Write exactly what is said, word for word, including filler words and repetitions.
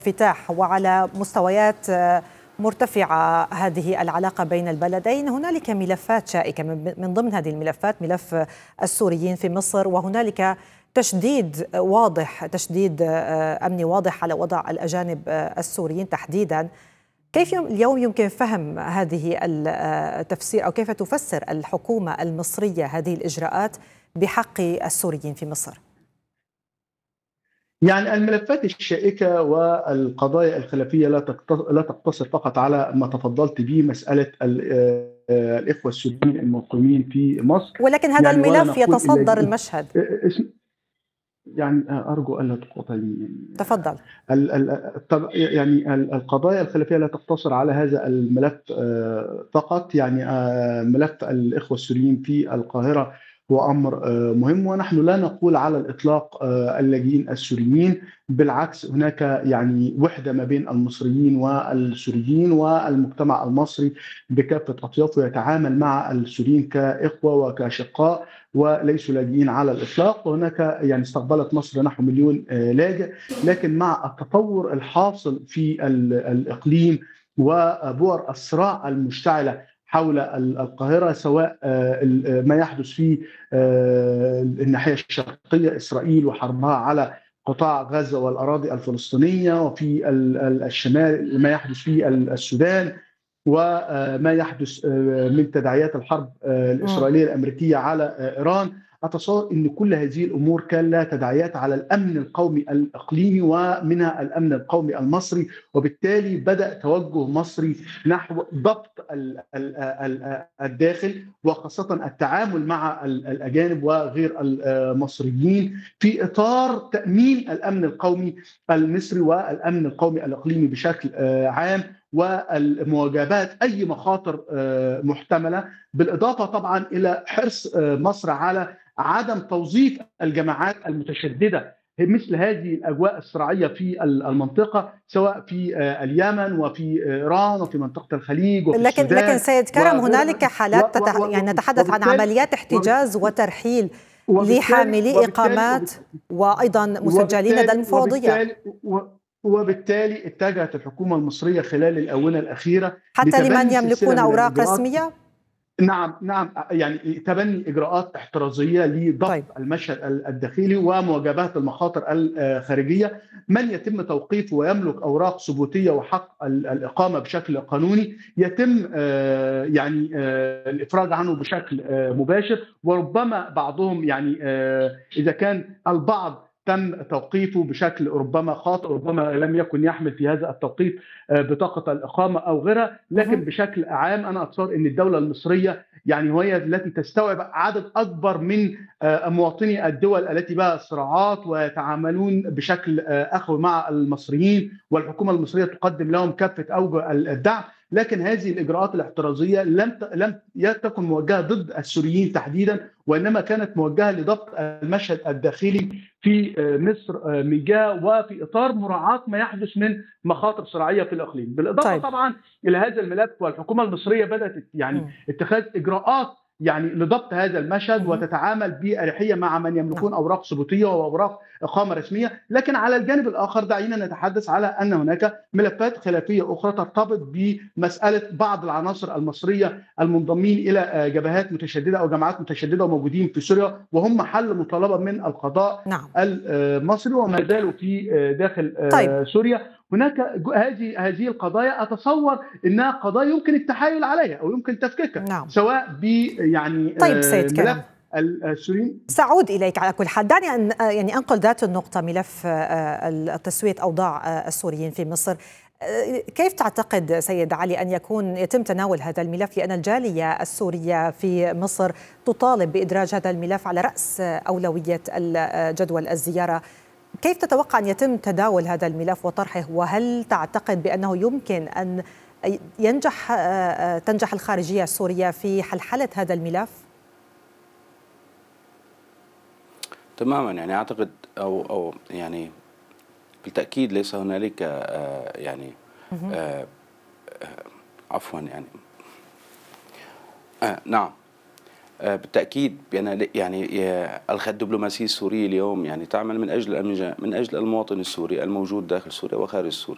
انفتاح وعلى مستويات مرتفعة هذه العلاقة بين البلدين. هنالك ملفات شائكة، من ضمن هذه الملفات ملف السوريين في مصر، وهنالك تشديد واضح تشديد أمني واضح على وضع الأجانب السوريين تحديدا. كيف اليوم يمكن فهم هذه التفسير، أو كيف تفسر الحكومة المصرية هذه الإجراءات بحق السوريين في مصر؟ يعني الملفات الشائكة والقضايا الخلافية لا لا تقتصر فقط على ما تفضلت به، مسألة الإخوة السوريين المقيمين في مصر، ولكن هذا يعني الملف يتصدر المشهد. يعني أرجو ألا تقاطعني. تفضل. يعني القضايا الخلافية لا تقتصر على هذا الملف فقط. يعني ملف الإخوة السوريين في القاهرة هو أمر مهم، ونحن لا نقول على الإطلاق اللاجئين السوريين، بالعكس هناك يعني وحدة ما بين المصريين والسوريين، والمجتمع المصري بكافة أطيافه يتعامل مع السوريين كإخوة وكشقاء وليسوا لاجئين على الإطلاق. وهناك يعني استقبلت مصر نحو مليون لاجئ، لكن مع التطور الحاصل في الإقليم وبؤر الصراع المشتعلة حول القاهرة، سواء ما يحدث في الناحية الشرقية إسرائيل وحربها على قطاع غزة والأراضي الفلسطينية، وفي الشمال ما يحدث في السودان، وما يحدث من تداعيات الحرب الإسرائيلية الأمريكية على إيران. أتصور أن كل هذه الأمور كان لها تداعيات على الأمن القومي الإقليمي ومنها الأمن القومي المصري، وبالتالي بدأ توجه مصري نحو ضبط الداخل، وخاصة التعامل مع الأجانب وغير المصريين في إطار تأمين الأمن القومي المصري والأمن القومي الإقليمي بشكل عام، والمواجهات أي مخاطر محتملة، بالإضافة طبعا إلى حرص مصر على عدم توظيف الجماعات المتشددة مثل هذه الأجواء الصراعية في المنطقة، سواء في اليمن وفي إيران وفي منطقة الخليج وفي لكن السودان. لكن سيد كرم، هنالك حالات تتح... يعني نتحدث عن عمليات احتجاز وترحيل لحاملي إقامات وأيضا مسجلين لدى المفوضية. وبالتالي اتجهت الحكومة المصرية خلال الآونة الأخيرة حتى لمن يملكون أوراق رسمية؟ نعم نعم يعني تبني إجراءات احترازية لضبط طيب. المشهد الداخلي ومواجهة المخاطر الخارجية. من يتم توقيفه ويملك أوراق ثبوتية وحق الإقامة بشكل قانوني يتم يعني الإفراج عنه بشكل مباشر، وربما بعضهم يعني إذا كان البعض تم توقيفه بشكل ربما خاطئ، ربما لم يكن يحمل في هذا التوقيت بطاقة الإقامة أو غيرها، لكن بشكل عام أنا أتصور أن الدولة المصرية يعني هي التي تستوعب عدد أكبر من مواطني الدول التي بها صراعات ويتعاملون بشكل أخوي مع المصريين، والحكومة المصرية تقدم لهم كافة أوجه الدعم. لكن هذه الإجراءات الاحترازية لم لم تكن موجهة ضد السوريين تحديدا، وإنما كانت موجهة لضبط المشهد الداخلي في مصر من جهة، وفي إطار مراعاة ما يحدث من مخاطر صراعية في الإقليم. بالإضافة طيب. طبعا إلى هذا الملف، والحكومة المصرية بدأت يعني م. اتخاذ إجراءات يعني لضبط هذا المشهد، وتتعامل بأريحية مع من يملكون أوراق ثبوتية وأوراق إقامة رسمية. لكن على الجانب الآخر دعينا نتحدث على أن هناك ملفات خلافية أخرى ترتبط بمسألة بعض العناصر المصرية المنضمين إلى جبهات متشددة أو جماعات متشددة وموجودين في سوريا، وهم محل مطالبة من القضاء نعم. المصري وما زالوا في داخل طيب. سوريا. هناك هذه هذه القضايا اتصور انها قضايا يمكن التحايل عليها او يمكن تفكيكها نعم. سواء ب يعني طيب سيد ملف السوريين. سأعود اليك على كل حال. دعني ان يعني انقل ذات النقطه، ملف تسويه اوضاع السوريين في مصر. كيف تعتقد سيد علي أن يكون يتم تناول هذا الملف، لأن الجالية السورية في مصر تطالب بإدراج هذا الملف على رأس أولوية جدول الزيارة؟ كيف تتوقع أن يتم تداول هذا الملف وطرحه، وهل تعتقد بأنه يمكن أن ينجح تنجح الخارجية السورية في حلحلة هذا الملف؟ تماما، يعني أعتقد أو أو يعني بالتأكيد ليس هنالك آه يعني آه آه عفوا يعني آه نعم آه بالتأكيد بأن يعني الدبلوماسية السورية اليوم يعني تعمل من أجل من أجل المواطن السوري الموجود داخل سوريا وخارج سوريا.